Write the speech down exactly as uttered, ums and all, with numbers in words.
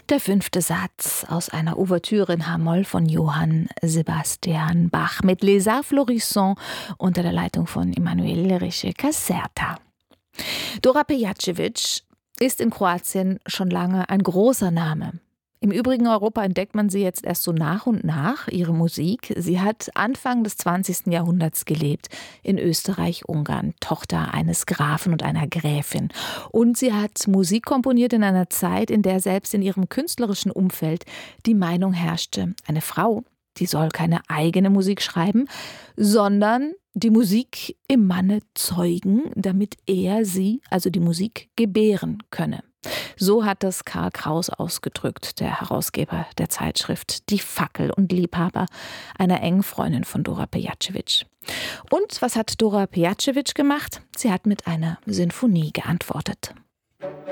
Der fünfte Satz aus einer Ouvertüre in H-Moll von Johann Sebastian Bach mit Les Arts Florissants unter der Leitung von Emanuele Riche-Caserta. Dora Pejacevic ist in Kroatien schon lange ein großer Name. Im übrigen Europa entdeckt man sie jetzt erst so nach und nach, ihre Musik. Sie hat Anfang des zwanzigsten Jahrhunderts gelebt, in Österreich-Ungarn, Tochter eines Grafen und einer Gräfin. Und sie hat Musik komponiert in einer Zeit, in der selbst in ihrem künstlerischen Umfeld die Meinung herrschte, eine Frau, die soll keine eigene Musik schreiben, sondern die Musik im Manne zeugen, damit er sie, also die Musik, gebären könne. So hat das Karl Kraus ausgedrückt, der Herausgeber der Zeitschrift Die Fackel und Liebhaber einer engen Freundin von Dora Pejacevic. Und was hat Dora Pejacevic gemacht? Sie hat mit einer Sinfonie geantwortet.